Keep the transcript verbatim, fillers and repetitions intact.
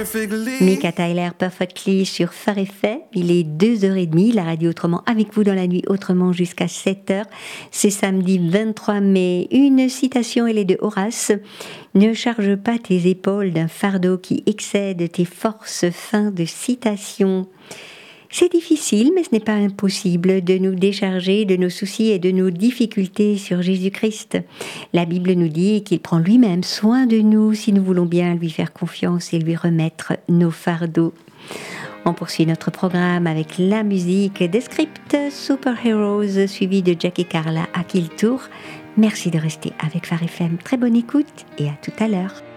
Mika Tyler, Perfectly sur Phare F M. Il est deux heures trente, la radio Autrement avec vous dans la nuit Autrement jusqu'à sept heures. C'est samedi vingt-trois mai. Une citation, elle est de Horace. Ne charge pas tes épaules d'un fardeau qui excède tes forces. Fin de citation. C'est difficile, mais ce n'est pas impossible de nous décharger de nos soucis et de nos difficultés sur Jésus-Christ. La Bible nous dit qu'il prend lui-même soin de nous si nous voulons bien lui faire confiance et lui remettre nos fardeaux. On poursuit notre programme avec la musique des scripts Superheroes suivi de Jackie Carla à Kill Tour. Merci de rester avec Phare F M. Très bonne écoute et à tout à l'heure.